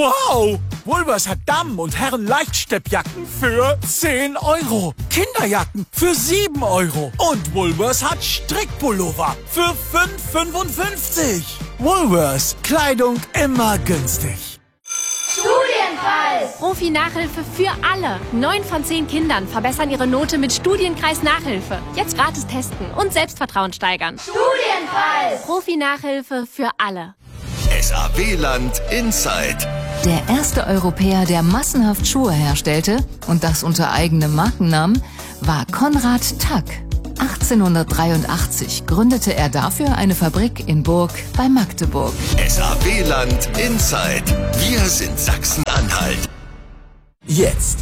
Wow! Woolworths hat Damen- und Herren-Leichtsteppjacken für 10 €. Kinderjacken für 7 €. Und Woolworths hat Strickpullover für 5,55 €. Woolworths. Kleidung immer günstig. Studienkreis! Profi-Nachhilfe für alle. 9 von 10 Kindern verbessern ihre Note mit Studienkreis-Nachhilfe. Jetzt gratis testen und Selbstvertrauen steigern. Studienkreis! Profi-Nachhilfe für alle. SAW-Land Inside. Der erste Europäer, der massenhaft Schuhe herstellte, und das unter eigenem Markennamen, war Konrad Tack. 1883 gründete er dafür eine Fabrik in Burg bei Magdeburg. SAW-Land Inside. Wir sind Sachsen-Anhalt. Jetzt.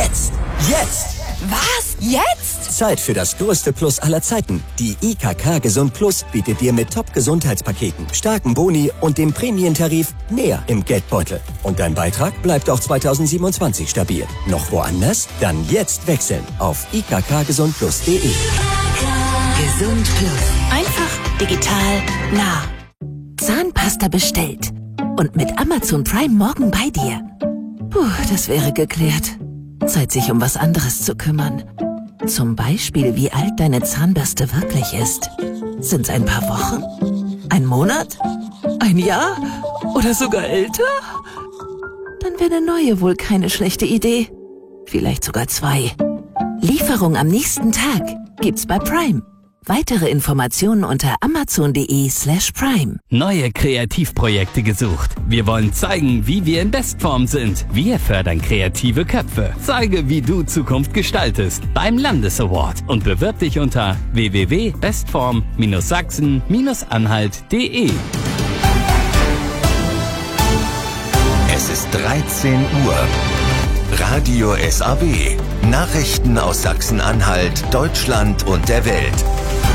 Was? Jetzt? Zeit für das größte Plus aller Zeiten. Die IKK Gesund Plus bietet dir mit Top-Gesundheitspaketen, starken Boni und dem Prämientarif mehr im Geldbeutel. Und dein Beitrag bleibt auch 2027 stabil. Noch woanders? Dann jetzt wechseln auf ikkgesundplus.de. Gesund Plus. Einfach, digital, nah. Zahnpasta bestellt. Und mit Amazon Prime morgen bei dir. Puh, das wäre geklärt. Zeit, sich um was anderes zu kümmern. Zum Beispiel, wie alt deine Zahnbürste wirklich ist. Sind's ein paar Wochen? Ein Monat? Ein Jahr? Oder sogar älter? Dann wäre eine neue wohl keine schlechte Idee. Vielleicht sogar 2. Lieferung am nächsten Tag gibt's bei Prime. Weitere Informationen unter amazon.de/prime. Neue Kreativprojekte gesucht. Wir wollen zeigen, wie wir in Bestform sind. Wir fördern kreative Köpfe. Zeige, wie du Zukunft gestaltest beim Landesaward und bewirb dich unter www.bestform-sachsen-anhalt.de. Es ist 13 Uhr. Radio SAW. Nachrichten aus Sachsen-Anhalt, Deutschland und der Welt.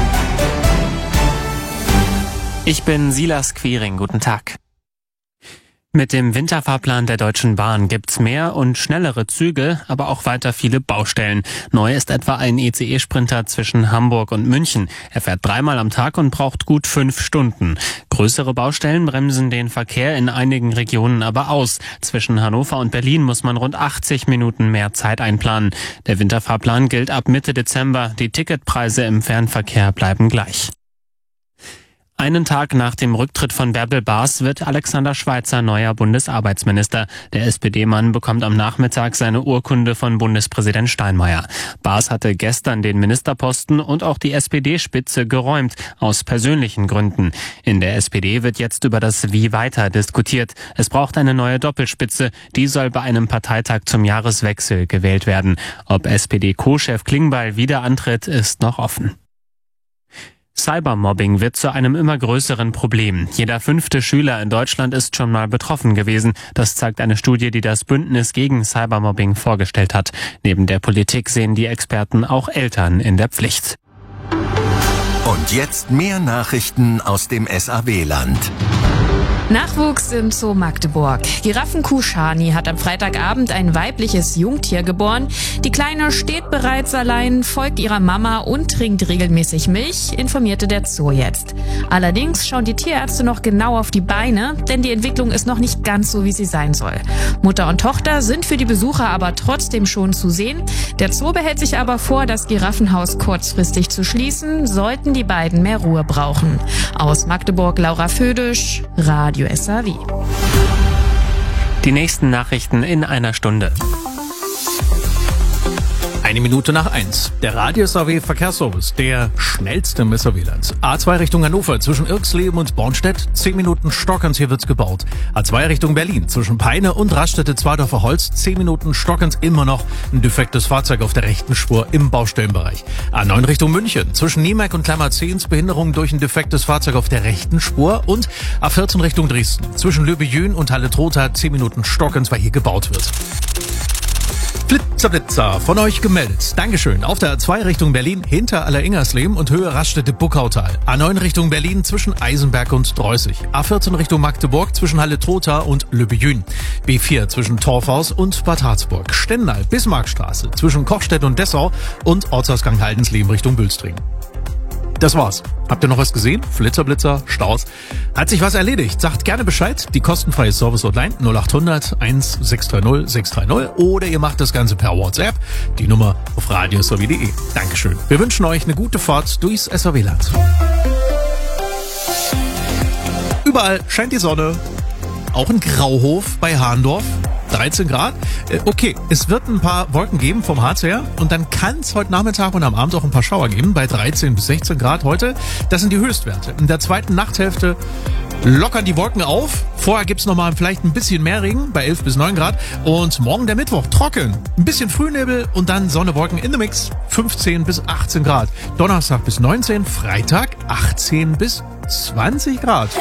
Ich bin Silas Quiring. Guten Tag. Mit dem Winterfahrplan der Deutschen Bahn gibt's mehr und schnellere Züge, aber auch weiter viele Baustellen. Neu ist etwa ein ICE-Sprinter zwischen Hamburg und München. Er fährt 3-mal am Tag und braucht gut 5 Stunden. Größere Baustellen bremsen den Verkehr in einigen Regionen aber aus. Zwischen Hannover und Berlin muss man rund 80 Minuten mehr Zeit einplanen. Der Winterfahrplan gilt ab Mitte Dezember. Die Ticketpreise im Fernverkehr bleiben gleich. Einen Tag nach dem Rücktritt von Bärbel Baas wird Alexander Schweitzer neuer Bundesarbeitsminister. Der SPD-Mann bekommt am Nachmittag seine Urkunde von Bundespräsident Steinmeier. Baas hatte gestern den Ministerposten und auch die SPD-Spitze geräumt, aus persönlichen Gründen. In der SPD wird jetzt über das Wie weiter diskutiert. Es braucht eine neue Doppelspitze. Die soll bei einem Parteitag zum Jahreswechsel gewählt werden. Ob SPD-Co-Chef Klingbeil wieder antritt, ist noch offen. Cybermobbing wird zu einem immer größeren Problem. Jeder 5. Schüler in Deutschland ist schon mal betroffen gewesen. Das zeigt eine Studie, die das Bündnis gegen Cybermobbing vorgestellt hat. Neben der Politik sehen die Experten auch Eltern in der Pflicht. Und jetzt mehr Nachrichten aus dem SAW-Land. Nachwuchs im Zoo Magdeburg. Giraffenkuh Shani hat am Freitagabend ein weibliches Jungtier geboren. Die Kleine steht bereits allein, folgt ihrer Mama und trinkt regelmäßig Milch, informierte der Zoo jetzt. Allerdings schauen die Tierärzte noch genau auf die Beine, denn die Entwicklung ist noch nicht ganz so, wie sie sein soll. Mutter und Tochter sind für die Besucher aber trotzdem schon zu sehen. Der Zoo behält sich aber vor, das Giraffenhaus kurzfristig zu schließen, sollten die beiden mehr Ruhe brauchen. Aus Magdeburg Laura Födisch, Radio SAW. Die nächsten Nachrichten in einer Stunde. 1:01. Der Radio SAW Verkehrsservice, der schnellste im SAW-Land. A2 Richtung Hannover zwischen Irxleben und Bornstedt, 10 Minuten stockend, hier wird's gebaut. A2 Richtung Berlin zwischen Peine und Raststätte-Zweidorfer Holz, 10 Minuten stockend, immer noch ein defektes Fahrzeug auf der rechten Spur im Baustellenbereich. A9 Richtung München zwischen Niemek und Klammerzehns, Behinderung durch ein defektes Fahrzeug auf der rechten Spur. Und A14 Richtung Dresden zwischen Löbejün und Halle-Trotha, 10 Minuten stockend, weil hier gebaut wird. Blitzer von euch gemeldet. Dankeschön. Auf der A2 Richtung Berlin hinter Alleringersleben und Höhe Raststätte Buckautal. A9 Richtung Berlin zwischen Eisenberg und Dreußig. A14 Richtung Magdeburg zwischen Halle-Trotha und Löbejün. B4 zwischen Torfhaus und Bad Harzburg. Stendal Bismarckstraße zwischen Kochstedt und Dessau und Ortsausgang Haldensleben Richtung Bülstring. Das war's. Habt ihr noch was gesehen? Flitzer, Blitzer, Staus? Hat sich was erledigt? Sagt gerne Bescheid. Die kostenfreie Service-Hotline 0800 1630 630 oder ihr macht das Ganze per WhatsApp. Die Nummer auf radiosw.de. Dankeschön. Wir wünschen euch eine gute Fahrt durchs SAW-Land. Überall scheint die Sonne. Auch in Grauhof bei Hahndorf. 13 Grad. Okay, es wird ein paar Wolken geben vom Harz her und dann kann es heute Nachmittag und am Abend auch ein paar Schauer geben bei 13 bis 16 Grad heute. Das sind die Höchstwerte. In der zweiten Nachthälfte lockern die Wolken auf. Vorher gibt's nochmal vielleicht ein bisschen mehr Regen bei 11 bis 9 Grad. Und morgen der Mittwoch trocken. Ein bisschen Frühnebel und dann Sonne, Wolken in the Mix. 15 bis 18 Grad. Donnerstag bis 19, Freitag 18 bis 20 Grad.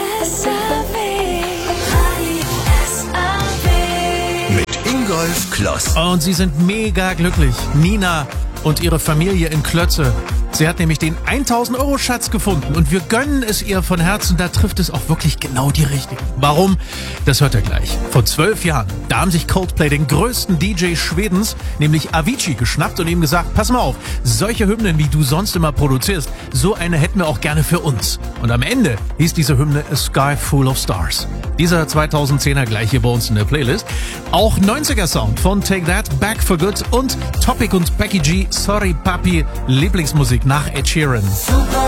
Ingolf Kloss. Und sie sind mega glücklich. Nina und ihre Familie in Klötze. Sie hat nämlich den 1000-Euro-Schatz gefunden und wir gönnen es ihr von Herzen. Da trifft es auch wirklich genau die Richtigen. Warum? Das hört ihr gleich. Vor 12 Jahren, da haben sich Coldplay den größten DJ Schwedens, nämlich Avicii, geschnappt und ihm gesagt, pass mal auf, solche Hymnen, wie du sonst immer produzierst, so eine hätten wir auch gerne für uns. Und am Ende hieß diese Hymne A Sky Full of Stars. Dieser 2010er gleich hier bei uns in der Playlist. Auch 90er-Sound von Take That, Back for Good und Topic und Becky G, Sorry Papi, Lieblingsmusik nach Ed Sheeran.